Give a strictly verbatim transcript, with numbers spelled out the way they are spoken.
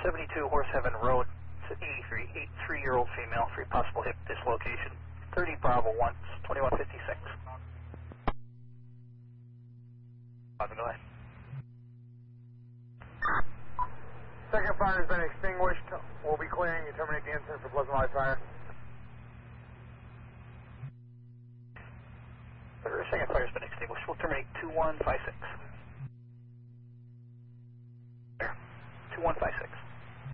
seventy-two Horse Heaven Road, eighty-three, eighty-three-year-old female, three possible hip dislocation, thirty Bravo one, twenty-one fifty-six. Go ahead. Second fire has been extinguished. We'll be clearing to terminate the incident for Pleasant Valley Fire. The second fire has been extinguished. We'll terminate two one five six. There. two one five six.